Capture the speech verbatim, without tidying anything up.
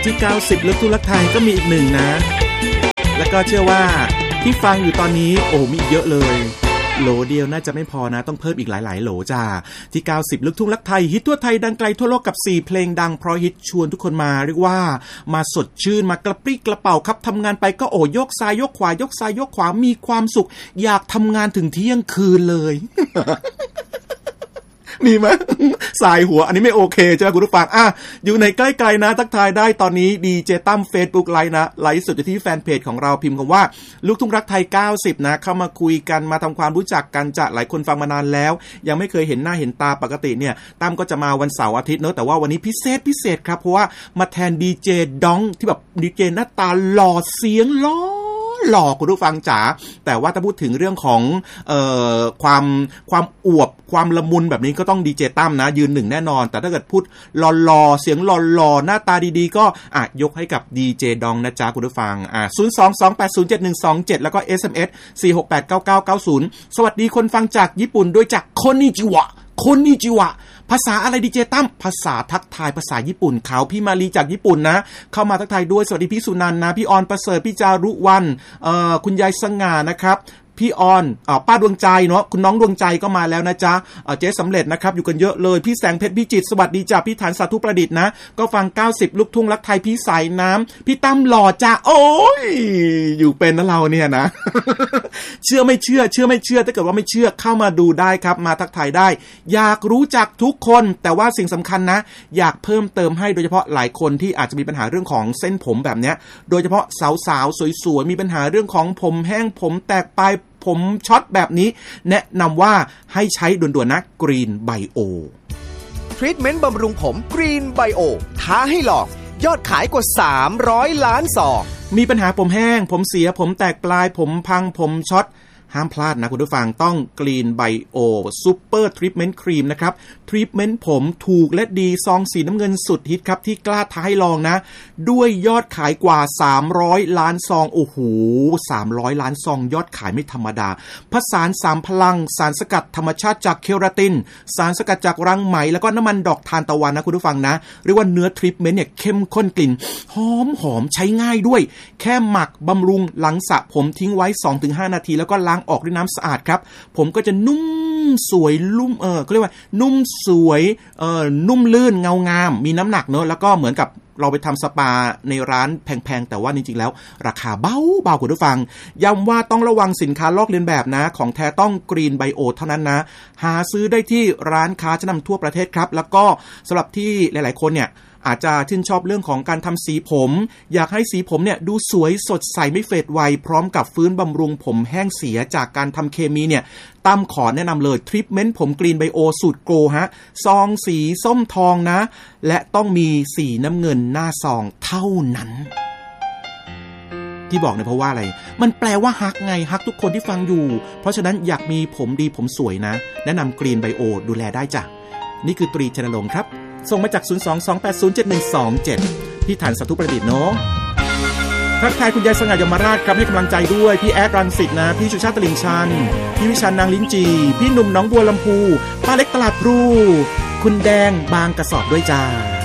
ที่เก้าสิบลูกทุ่งรักไทยก็มีอีกหนึ่งนะแล้วก็เชื่อว่าที่ฟังอยู่ตอนนี้โอ้มีเยอะเลยโหลเดียวน่าจะไม่พอนะต้องเพิ่มอีกหลายๆโหลจ้าที่เก้าสิบลูกทุ่งรักไทยฮิตทั่วไทยดังไกลทั่วโลกกับสี่เพลงดังเพราะฮิตชวนทุกคนมาเรียกว่ามาสดชื่นมากระปรี้กระเป๋าครับทำงานไปก็โอ้ยกซ้ายยกขวายกซ้ายยกขวามีความสุขอยากทำงานถึงเที่ยงคืนเลย มีไหมสายหัวอันนี้ไม่โอเคใช่ไหมคุณผู้ฟังอ่ะอยู่ในใกล้ๆนะทักทายได้ตอนนี้ดีเจตั้ม Facebook ไลฟ์นะไลฟ์สดที่แฟนเพจของเราพิมพ์คำว่าลูกทุ่งรักไทยเก้าสิบนะเข้ามาคุยกันมาทำความรู้จักกันจะหลายคนฟังมานานแล้วยังไม่เคยเห็นหน้าเห็นตาปกติเนี่ยตั้มก็จะมาวันเสาร์อาทิตย์เนอะแต่ว่าวันนี้พิเศษพิเศษครับเพราะว่ามาแทนดีเจดองที่แบบดีเจหน้าตาหล่อเสียงหล่อหลอกคุณผู้ฟังจ๋าแต่ว่าถ้าพูดถึงเรื่องของเอ่อความความอวบความละมุนแบบนี้ก็ต้องดีเจตั้มนะยืนหนึ่งแน่นอนแต่ถ้าเกิดพูดหล่อๆเสียงหล่อๆหน้าตาดีๆก็อ่ะยกให้กับดีเจดองนะจ๊ะคุณผู้ฟังอ่ะศูนย์ สอง สอง แปด ศูนย์ เจ็ด หนึ่ง สอง เจ็ดแล้วก็ เอส เอ็ม เอส สี่ หก แปด เก้า เก้า เก้า ศูนย์สวัสดีคนฟังจากญี่ปุ่นด้วยจากคอนนิจิวะคอนนิจิวะภาษาอะไรดีเจตั้มภาษาทักทายภาษาญี่ปุ่นเขาพี่มาลีจากญี่ปุ่นนะเข้ามาทักทายด้วยสวัสดีพี่สุนันท์นะพี่ออนประเสริฐพี่จารุวรรณเอ่อคุณยายสง่านะครับพี่ออนอ่าป้าดวงใจเนาะคุณน้องดวงใจก็มาแล้วนะจ๊ะเอ่อเจ๊สำเร็จนะครับอยู่กันเยอะเลยพี่แสงเพชรพี่จิตสวัสดีจ้ะพี่ฐานสาธุประดิษฐ์นะก็ฟังเก้าสิบลูกทุ่งรักไทยพี่สายน้ำพี่ตั้มหล่อจ้ะโอ้ยอยู่เป็นนะเราเนี่ยนะ เชื่อไม่เชื่อเชื่อไม่เชื่อถ้าเกิดว่าไม่เชื่อเข้ามาดูได้ครับมาทักทายได้อยากรู้จักทุกคนแต่ว่าสิ่งสำคัญนะอยากเพิ่มเติมให้โดยเฉพาะหลายคนที่อาจจะมีปัญหาเรื่องของเส้นผมแบบเนี้ยโดยเฉพาะสาวๆสวยๆมีปัญหาเรื่องของผมแห้งผมแตกปลายผมช็อตแบบนี้แนะนำว่าให้ใช้ด่วนๆนะกรีนไบโอทรีทเมนต์บำรุงผมกรีนไบโอท้าให้ลองยอดขายกว่าสามร้อยล้านซองมีปัญหาผมแห้งผมเสียผมแตกปลายผมพังผมช็อตห้ามพลาดนะคุณผู้ฟังต้องกรีนไบโอซูเปอร์ทรีทเมนต์ครีมนะครับทรีทเมนต์ผมถูกและดีซองสีน้ำเงินสุดฮิตครับที่กล้าท้าให้ลองนะด้วยยอดขายกว่าสามร้อยล้านซองโอ้โหสามร้อยล้านซองยอดขายไม่ธรรมดาผสานสามพลังสารสกัดธรรมชาติจากเคราตินสารสกัดจากรังไหมแล้วก็น้ำมันดอกทานตะวันนะคุณผู้ฟังนะเรียกว่าเนื้อทรีทเมนต์เนี่ยเข้มข้นกลิ่นหอมหอมใช้ง่ายด้วยแค่หมักบำรุงหลังสระผมทิ้งไว้ สองถึงห้า นาทีแล้วก็ล้างออกด้วยน้ำสะอาดครับผมก็จะนุ่มสวยลุ่มเออเขาเรียกว่านุ่มสวยเออนุ่มลื่นเงางามมีน้ำหนักเนอะแล้วก็เหมือนกับเราไปทำสปาในร้านแพงๆแต่ว่าจริงๆแล้วราคาเบาเบาคุณผู้ฟังย้ำว่าต้องระวังสินค้าลอกเลียนแบบนะของแท้ต้องกรีนไบโอเท่านั้นนะหาซื้อได้ที่ร้านค้าชั้นนำทั่วประเทศครับแล้วก็สำหรับที่หลายๆคนเนี่ยอาจจะชื่นชอบเรื่องของการทำสีผมอยากให้สีผมเนี่ยดูสวยสดใสไม่เฟดไวพร้อมกับฟื้นบำรุงผมแห้งเสียจากการทำเคมีเนี่ยตั้มขอแนะนำเลยทรีทเมนต์ผมกรีนไบโอสูตรโกลฮะซองสีส้มทองนะและต้องมีสีน้ำเงินหน้าซองเท่านั้นที่บอกเนี่ยเพราะว่าอะไรมันแปลว่าฮักไงฮักทุกคนที่ฟังอยู่เพราะฉะนั้นอยากมีผมดีผมสวยนะแนะนำกรีนไบโอดูแลได้จ้ะนี่คือตรีชนรงค์ครับส่งมาจาก ศูนย์ สอง สอง แปด ศูนย์ เจ็ด หนึ่ง สอง เจ็ด พี่ฐานสาธุประดิษฐ์เนาะทักทายคุณยายสง่ายมราชครับให้กำลังใจด้วยพี่แอดรังสิตนะพี่ชุชาติตลิ่งชันพี่วิชันนางลิ้นจีพี่หนุ่มน้องบัวลำพูป้าเล็กตลาดพลูคุณแดงบางกระสอบด้วยจ้า